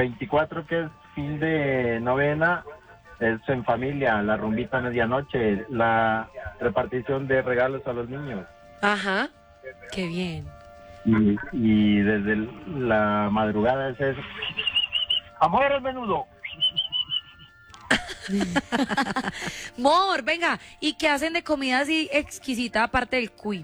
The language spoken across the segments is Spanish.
24, que es fin de novena, es en familia, la rumbita a medianoche, la repartición de regalos a los niños. Ajá. Qué bien. Y desde la madrugada es eso. Amor al menudo. Mor, venga, ¿y qué hacen de comida así exquisita aparte del cuy?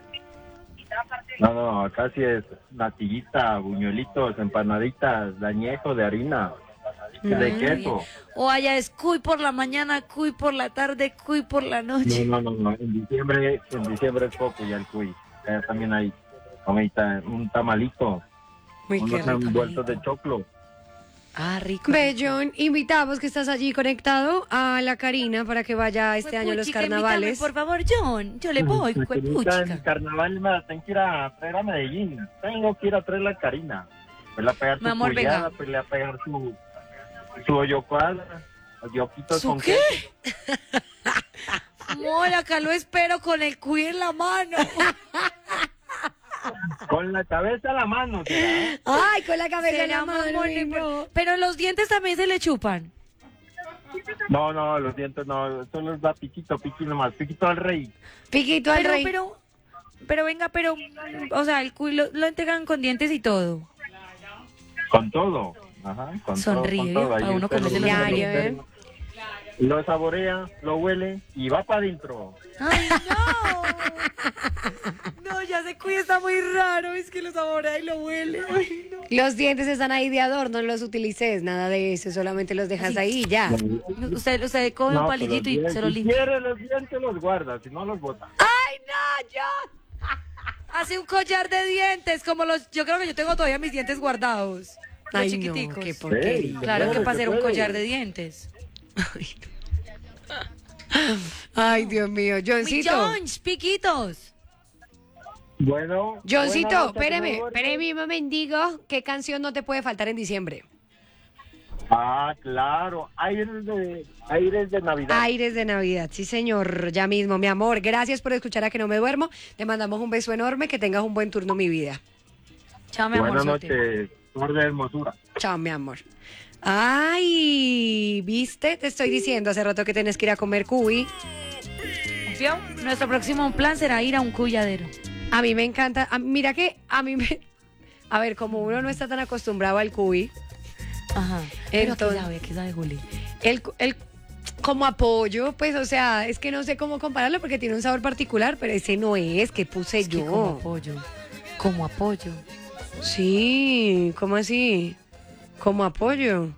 No, acá sí es natillita, buñuelitos, empanaditas, de añejo, de harina, de queso. O allá es cuy por la mañana, cuy por la tarde, cuy por la noche. No. En diciembre es poco ya el cuy. También hay ahorita un tamalito, Muy unos rico. envueltos de choclo. Ah, rico. Ve, John, invitamos que estás allí conectado a la Karina para que vaya este año a los Juepuchica, carnavales. invítame, por favor, John. Yo le voy, En juepuchica. carnaval me la tengo que ir a traer a Medellín. Tengo que ir a traer la Karina. Pues le va a pegar su Mi amor, cullada, venga. pues le va a pegar su hoyo cuadra, hoyoquitos ¿Su con qué? queso. Mor, acá lo espero con el cuy en la mano. Con la cabeza a la mano, ¿será? Ay, con la cabeza Se en la llama mano. mole, no. pero los dientes también se le chupan. No, los dientes no, solo es da piquito nomás, piquito al rey. Piquito al rey. Pero venga, o sea, el cuy lo entregan con dientes y todo. Con todo. Ajá, con Sonríe, todo. para Ahí uno usted comerse lo- los diarios, ¿eh? Lo saborea, lo huele y va para adentro. ¡Ay, no! No, ya ese cuy está muy raro, es que lo saborea y lo huele. Ay, no. Los dientes están ahí de adorno, no los utilices, nada de eso, solamente los dejas ahí y ya. Usted come un No, palillito pero y los se lo dientes- limpia. Si quiere los dientes los guarda, si no los bota. ¡Ay, no, John! Hace un collar de dientes, como yo creo que yo tengo todavía mis dientes guardados. Los Ay, chiquiticos. no, qué porquería. Claro que para hacer un puede. collar de dientes. Ay, Dios mío, ¡Uy, Johncito. Jones, piquitos! Bueno. Johncito, buena noche, espéreme, señor. espéreme un momentico. ¿Qué canción no te puede faltar en diciembre? Ah, claro, aires de Navidad. Aires de Navidad, sí señor, ya mismo, mi amor. Gracias por escuchar a Que No Me Duermo. Te mandamos un beso enorme, que tengas un buen turno, mi vida. Chao, mi Buenas amorzote. noches, flor de hermosura. Chao, mi amor. Ay, ¿viste? Te estoy diciendo hace rato que tienes que ir a comer cuy. ¿Vio? Nuestro próximo plan será ir a un cuyadero. A mí me encanta, mira que a mí me... A ver, como uno no está tan acostumbrado al cuy, Ajá. Pero Entonces- ¿qué sabe, Juli? el como apoyo, pues, o sea, es que no sé cómo compararlo porque tiene un sabor particular, pero ese no es, que puse Es que yo. como apoyo. Como apoyo. Sí, ¿cómo así? Como apoyo.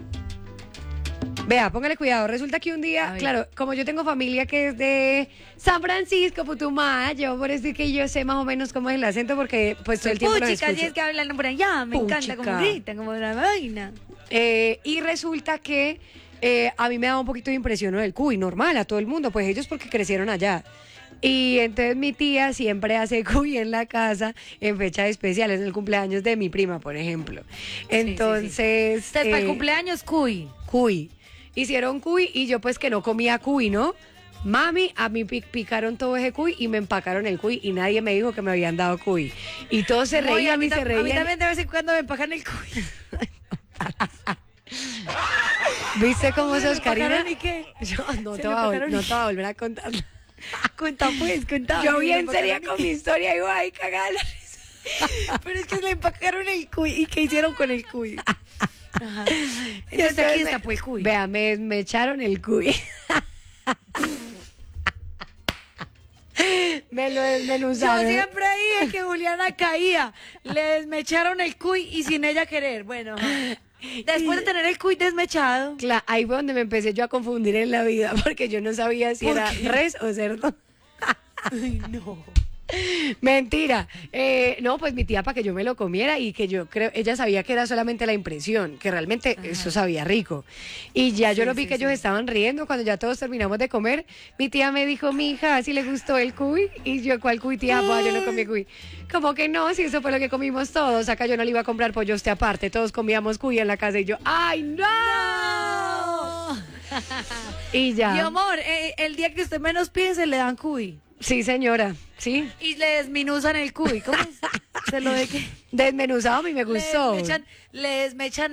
Vea, póngale cuidado. Resulta que un A día, ver. claro, como yo tengo familia que es de San Francisco, Putumayo, por decir que yo sé más o menos cómo es el acento porque pues todo el tiempo lo Puchica, así escucho. es que hablan por allá. Me encanta Puchica. como gritan, como una vaina. Y resulta que a mí me daba un poquito de impresión lo del cuy, normal, a todo el mundo, pues ellos porque crecieron allá. Y entonces mi tía siempre hace cuy en la casa en fechas especiales, en el cumpleaños de mi prima, por ejemplo. Entonces, Entonces, para el cumpleaños, cuy. cuy. Hicieron cuy y yo pues que no comía cuy, ¿no? Mami, a mí picaron todo ese cuy y me empacaron el cuy y nadie me dijo que me habían dado cuy. Y todos se Oye, reían y se A mí reían. también de vez en cuando me empajan el cuy. ¿Viste cómo sos, ¿Me empacaron Karina? y qué? Yo no Se te me voy a empacaron no y- te voy a volver a contar. Cuenta pues, cuenta. Yo Me bien empacaron sería y con qué. mi historia, iba ahí cagada la risa. Pero es que le empacaron el cuy. ¿Y qué hicieron con el cuy? Ajá. Y Entonces aquí me- está pues el cuy. Vea, me echaron el cuy. Me lo Yo desmenuzaron. siempre dije que Juliana caía. Le desmecharon el cuy y sin ella querer. Bueno, ajá. Después de tener el cuy desmechado. Ahí fue donde me empecé yo a confundir en la vida, porque yo no sabía si ¿Por era qué? res o cerdo. Ay, no. Mentira. No, pues mi tía para que yo me lo comiera y que yo creo, ella sabía que era solamente la impresión, que realmente eso sabía rico. Y ya yo Sí, lo vi sí, que ellos sí. estaban riendo cuando ya todos terminamos de comer. Mi tía me dijo, mi hija, si le gustó el cuy. Y yo, ¿cuál cuy, tía? Pues yo no comí cuy. Como que no, si eso fue lo que comimos todos. Acá yo no le iba a comprar pollo a usted aparte. Todos comíamos cuy en la casa y yo, ¡ay, no! Y ya. Mi amor, el día que usted menos piense le dan cuy. Sí, señora. Sí. Y le desminuzan el cuy. ¿Cómo es? ¿Se lo de qué? Desmenuzado a mí me gustó. Le desmechan